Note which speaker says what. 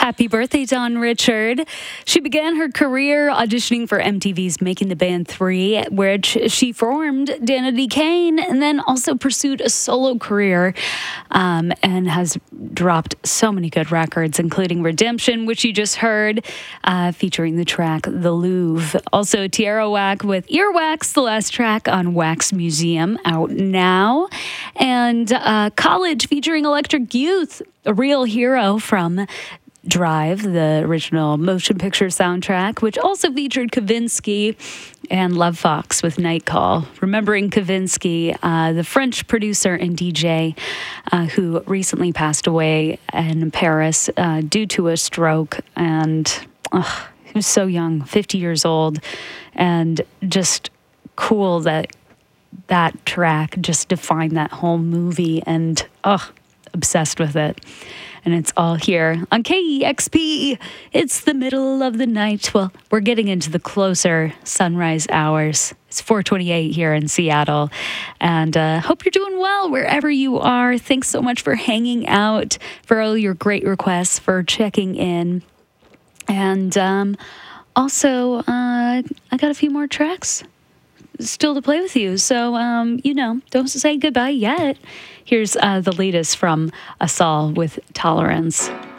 Speaker 1: Happy birthday, Dawn Richard. She began her career auditioning for MTV's Making the Band 3, which she formed Danity Kane, and then also pursued a solo career and has dropped so many good records, including Redemption, which you just heard, featuring the track The Louvre. Also, Tierra Whack with Earwax, the last track on Wax Museum, out now. And College featuring Electric Youth, a real hero from Drive, the original motion picture soundtrack, which also featured Kavinsky, and Love Fox with Night Call. Remembering Kavinsky, the French producer and DJ who recently passed away in Paris due to a stroke. And he was so young, 50 years old, and just cool that track just defined that whole movie, and obsessed with it. And it's all here on KEXP. It's the middle of the night. Well, we're getting into the closer sunrise hours. It's 4:28 here in Seattle. And hope you're doing well wherever you are. Thanks so much for hanging out, for all your great requests, for checking in. And also, I got a few more tracks still to play with you. So, don't say goodbye yet. Here's the latest from Asal with Tolerance.